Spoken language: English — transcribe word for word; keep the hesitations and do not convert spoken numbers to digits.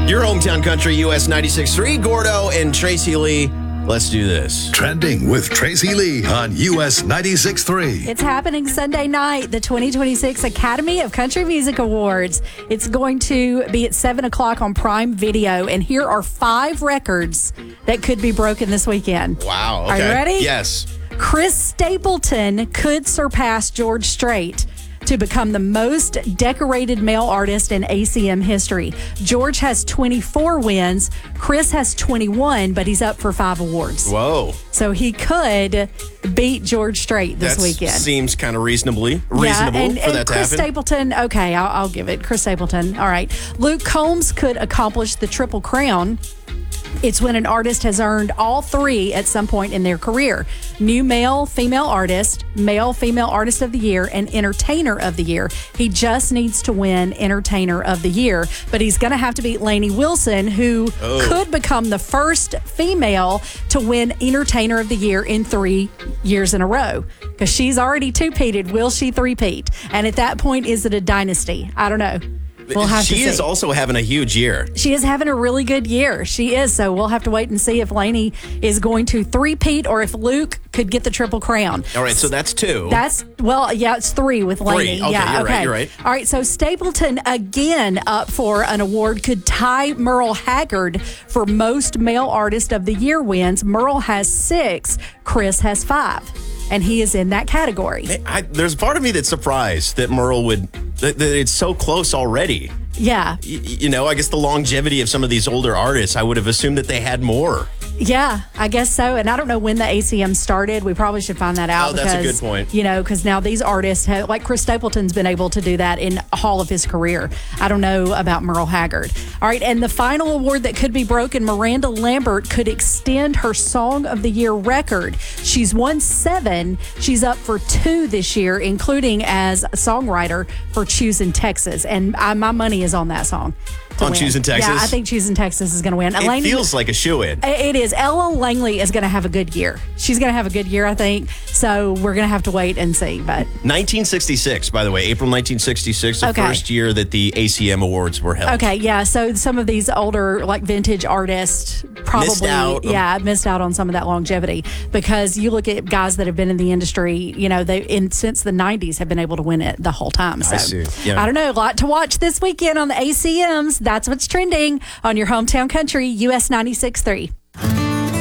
Your hometown country, U S ninety-six point three, Gordo and Tracy Lee. Let's do this. Trending with Tracy Lee on U S ninety-six point three. It's happening Sunday night, the twenty twenty-six Academy of Country Music Awards. It's going to be at seven o'clock on Prime Video, and here are five records that could be broken this weekend. Wow. Okay. Are you ready? Yes. Chris Stapleton could surpass George Strait to become the most decorated male artist in A C M history. George has twenty-four wins. Chris has twenty-one, but he's up for five awards. Whoa. So he could beat George Strait this That weekend. Seems kind of reasonably reasonable yeah, and, for and that to Chris happen. Stapleton, okay, I'll, I'll give it. Chris Stapleton, all right. Luke Combs could accomplish the Triple Crown. It's when an artist has earned all three at some point in their career. New male, female artist, male, female artist of the year, and entertainer of the year. He just needs to win entertainer of the year, but he's going to have to beat Lainey Wilson, who Oh. could become the first female to win entertainer of the year in three years in a row, because she's already two-peated. Will she three-peat? And at that point, is it a dynasty? I don't know. We'll have she to see. is also having a huge year. She is having a really good year. She is. So we'll have to wait and see if Lainey is going to three-peat or if Luke could get the Triple Crown. All right, so that's two. That's, well, yeah, it's three with Lainey. Three. Okay, yeah, you're okay. right, you're right. All right, so Stapleton again up for an award, could tie Merle Haggard for most male artist of the year wins. Merle has six, Chris has five, and he is in that category. I, there's part of me that's surprised that Merle would, that, that it's so close already. Yeah. Y- you know, I guess the longevity of some of these older artists, I would have assumed that they had more. Yeah, I guess so. And I don't know when the A C M started. We probably should find that out. Oh, that's a because, good point. You know, because now these artists, have, like Chris Stapleton's been able to do that in all of his career. I don't know about Merle Haggard. All right, and the final award that could be broken, Miranda Lambert could extend her Song of the Year record. She's won seven. She's up for two this year, including as a songwriter for Choosing Texas. And I, my money is on that song. to On win. Choosing Texas? Yeah, I think Choosing Texas is going to win. It Elaine- feels like a shoo-in. It is. Ella Langley is going to have a good year. She's going to have a good year, I think. So we're going to have to wait and see. But nineteen sixty-six, by the way, April nineteen sixty-six, the Okay. first year that the A C M Awards were held. okay, yeah. So some of these older, like vintage artists, probably Missed out. yeah missed out on some of that longevity, because you look at guys that have been in the industry, you know, they in since the nineties have been able to win it the whole time. So I see. Yeah. I don't know. A lot to watch this weekend on the A C Ms. That's what's trending on your hometown country, U S ninety-six point three.